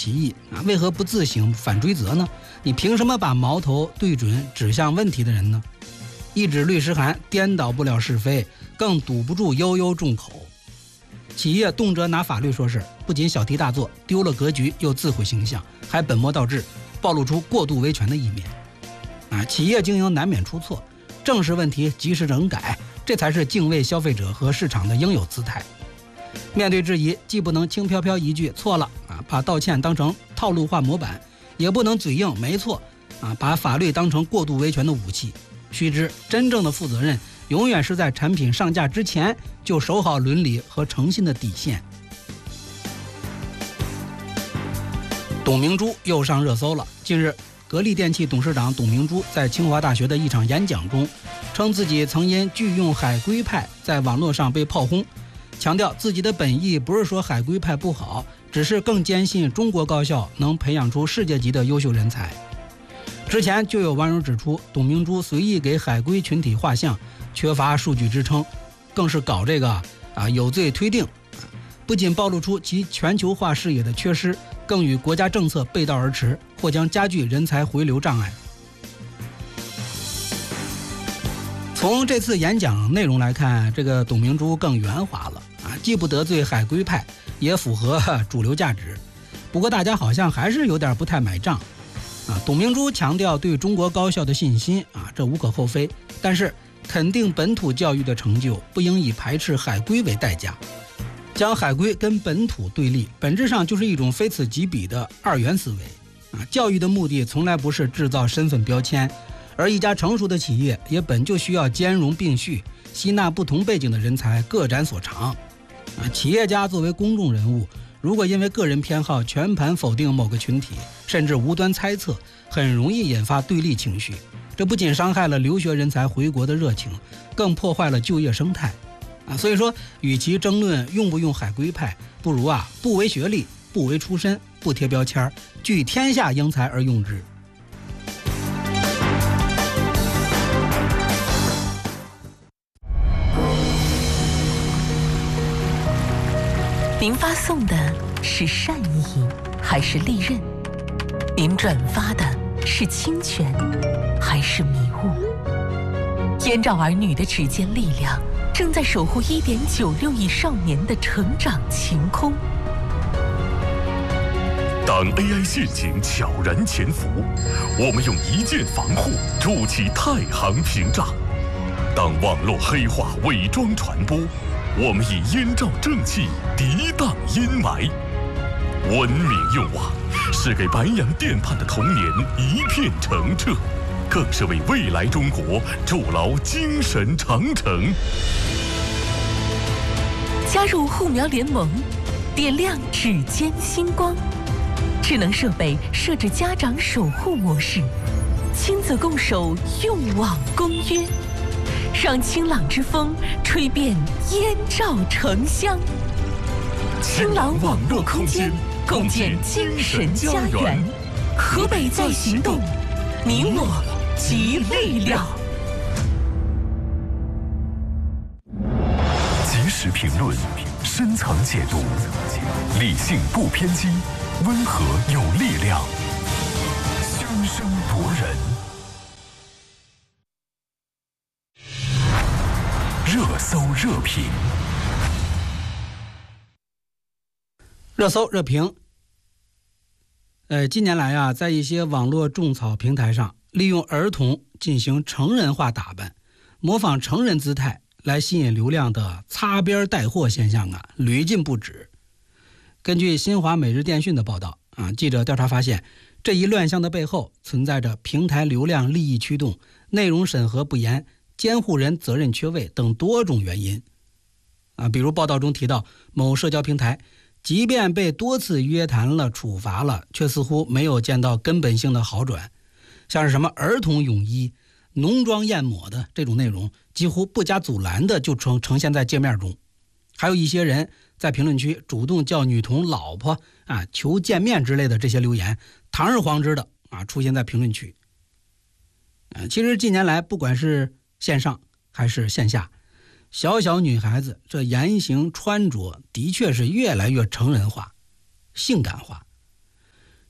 歧义啊，为何不自省反追责呢？你凭什么把矛头对准指向问题的人呢？一纸律师函颠倒不了是非，更堵不住悠悠众口。企业动辄拿法律说事，不仅小题大做，丢了格局，又自毁形象，还本末倒置，暴露出过度维权的一面。企业经营难免出错，正视问题，及时整改，这才是敬畏消费者和市场的应有姿态。面对质疑，既不能轻飘飘一句错了把道歉当成套路化模板，也不能嘴硬没错把法律当成过度维权的武器。须知，真正的负责任永远是在产品上架之前就守好伦理和诚信的底线。董明珠又上热搜了。近日，格力电器董事长董明珠在清华大学的一场演讲中，称自己曾因拒用海归派在网络上被炮轰，强调自己的本意不是说海归派不好，只是更坚信中国高校能培养出世界级的优秀人才。之前就有网友指出，董明珠随意给海归群体画像，缺乏数据支撑，更是搞这个有罪推定，不仅暴露出其全球化视野的缺失，更与国家政策背道而驰，或将加剧人才回流障碍。从这次演讲内容来看，这个董明珠更圆滑了既不得罪海归派，也符合主流价值。不过大家好像还是有点不太买账董明珠强调对中国高校的信心这无可厚非，但是肯定本土教育的成就，不应以排斥海归为代价。将海归跟本土对立，本质上就是一种非此即彼的二元思维教育的目的从来不是制造身份标签，而一家成熟的企业也本就需要兼容并蓄，吸纳不同背景的人才，各展所长企业家作为公众人物，如果因为个人偏好全盘否定某个群体，甚至无端猜测，很容易引发对立情绪。这不仅伤害了留学人才回国的热情，更破坏了就业生态所以说，与其争论用不用海归派，不如不为学历，不为出身，不贴标签，聚天下英才而用之。 您发送的是善意还是利刃？您转发的是侵权还是迷雾？燕赵儿女的指尖力量正在守护1.96亿少年的成长晴空。 当 AI 陷阱悄然潜伏，我们用一键防护筑起太行屏障；当网络黑化伪装传播，我们以燕赵正气涤荡阴霾。文明用网是给白洋淀畔的童年一片澄澈，更是为未来中国筑牢精神长城。 加入护苗联盟，点亮指尖星光。智能设备设置家长守护模式，亲子共守用网公约，让清朗之风吹遍燕赵城乡。清朗网络空间，共建精神家园。河北在行动，你我集力量。 及时评论，深层解读，理性不偏激，温和有力量，声声夺人。热搜热评， 热搜热评。近年来在一些网络种草平台上，利用儿童进行成人化打扮，模仿成人姿态来吸引流量的擦边带货现象屡禁不止。根据新华每日电讯的报道记者调查发现，这一乱象的背后存在着平台流量利益驱动、内容审核不严、监护人责任缺位等多种原因比如报道中提到，某社交平台即便被多次约谈了、处罚了，却似乎没有见到根本性的好转。像是什么儿童泳衣、浓妆艳抹的这种内容，几乎不加阻拦的就呈现在界面中。还有一些人在评论区主动叫女童老婆求见面之类的这些留言，堂而皇之的出现在评论区。其实近年来，不管是线上还是线下，小小女孩子这言行穿着的确是越来越成人化、性感化。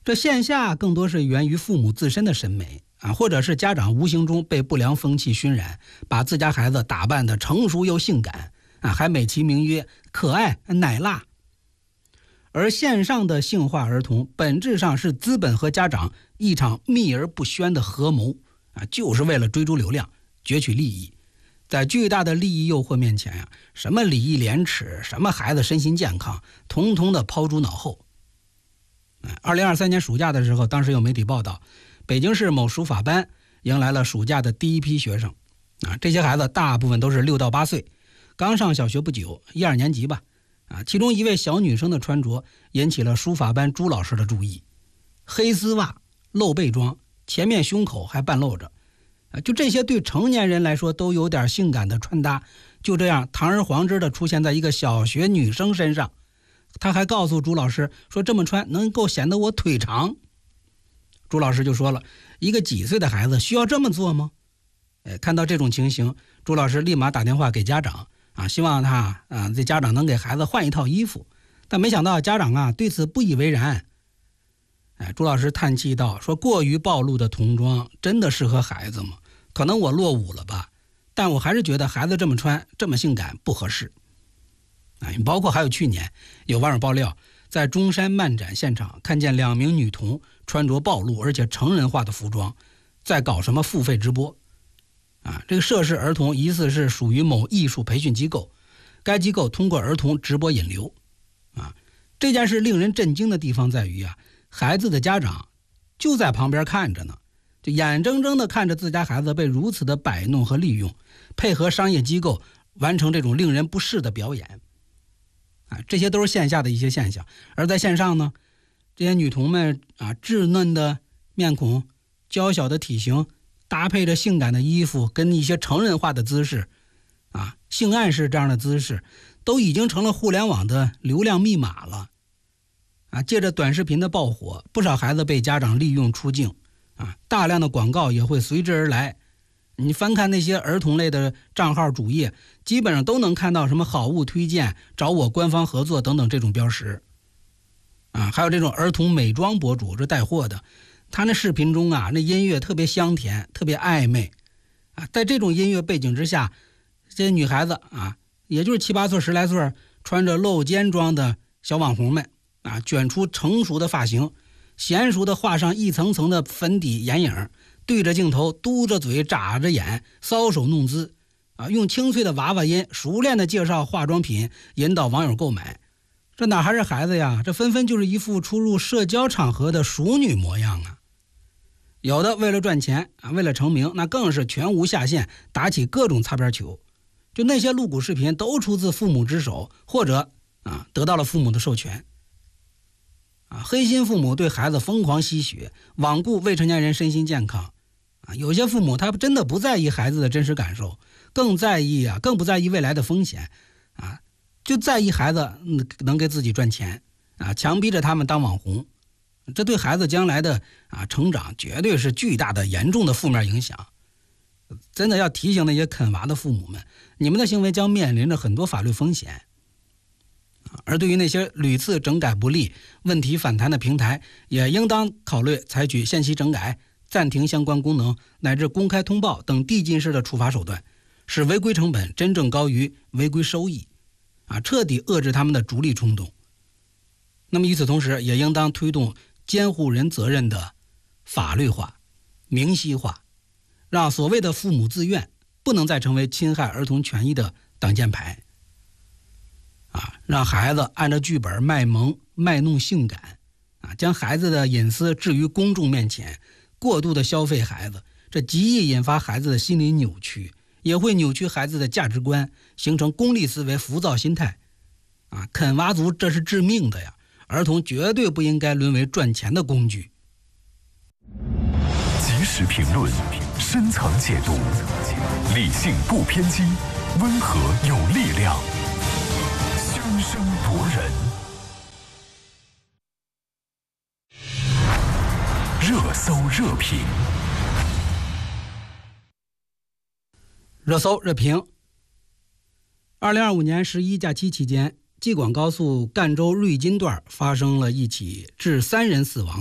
这线下更多是源于父母自身的审美或者是家长无形中被不良风气熏染，把自家孩子打扮得成熟又性感还美其名曰可爱奶辣。而线上的性化儿童本质上是资本和家长一场秘而不宣的合谋就是为了追逐流量，攫取利益。在巨大的利益诱惑面前什么礼义廉耻，什么孩子身心健康，统统的抛诸脑后。2023年暑假的时候，当时有媒体报道，北京市某书法班迎来了暑假的第一批学生这些孩子大部分都是6到8岁，刚上小学不久，1、2年级吧其中一位小女生的穿着引起了书法班朱老师的注意，黑丝袜、露背装，前面胸口还半露着就这些对成年人来说都有点性感的穿搭，就这样堂而皇之的出现在一个小学女生身上。他还告诉朱老师说，这么穿能够显得我腿长。朱老师就说了，一个几岁的孩子需要这么做吗？看到这种情形，朱老师立马打电话给家长希望这家长能给孩子换一套衣服。但没想到家长对此不以为然。朱老师叹气道，说过于暴露的童装真的适合孩子吗？可能我落伍了吧，但我还是觉得孩子这么穿这么性感不合适。包括还有去年有网友爆料，在中山漫展现场看见2名女童穿着暴露而且成人化的服装，在搞什么付费直播这个涉事儿童疑似是属于某艺术培训机构，该机构通过儿童直播引流这件事令人震惊的地方在于孩子的家长就在旁边看着呢，就眼睁睁地看着自家孩子被如此的摆弄和利用，配合商业机构完成这种令人不适的表演这些都是线下的一些现象。而在线上呢，这些女童们稚嫩的面孔、娇小的体型，搭配着性感的衣服跟一些成人化的姿势性暗示这样的姿势都已经成了互联网的流量密码了借着短视频的爆火，不少孩子被家长利用出镜大量的广告也会随之而来。你翻看那些儿童类的账号主页，基本上都能看到什么好物推荐、找我官方合作等等这种标识还有这种儿童美妆博主这带货的，他那视频中那音乐特别香甜，特别暧昧在这种音乐背景之下，这些女孩子也就是7、8岁、10来岁，穿着露肩装的小网红们卷出成熟的发型，娴熟的画上一层层的粉底眼影，对着镜头嘟着嘴眨着眼，搔首弄姿用清脆的娃娃音熟练的介绍化妆品，引导网友购买。这哪还是孩子呀，这纷纷就是一副出入社交场合的熟女模样有的为了赚钱为了成名，那更是全无下限，打起各种擦边球。就那些露骨视频都出自父母之手，或者得到了父母的授权黑心父母对孩子疯狂吸血，罔顾未成年人身心健康有些父母他真的不在意孩子的真实感受，更不在意未来的风险就在意孩子能给自己赚钱强逼着他们当网红，这对孩子将来的成长绝对是巨大的严重的负面影响。真的要提醒那些啃娃的父母们，你们的行为将面临着很多法律风险。而对于那些屡次整改不力、问题反弹的平台，也应当考虑采取限期整改、暂停相关功能乃至公开通报等递进式的处罚手段，使违规成本真正高于违规收益彻底遏制他们的逐利冲动。那么与此同时，也应当推动监护人责任的法律化、明晰化，让所谓的父母自愿不能再成为侵害儿童权益的挡箭牌让孩子按照剧本卖萌卖弄性感将孩子的隐私置于公众面前，过度的消费孩子，这极易引发孩子的心理扭曲，也会扭曲孩子的价值观，形成功利思维、浮躁心态啃娃族这是致命的呀！儿童绝对不应该沦为赚钱的工具。 及时评论，深层解读，理性不偏激，温和有力量，声声夺人。热搜热评， 热搜热评。2025年11假期期间，济广高速赣州瑞金段发生了一起致3人死亡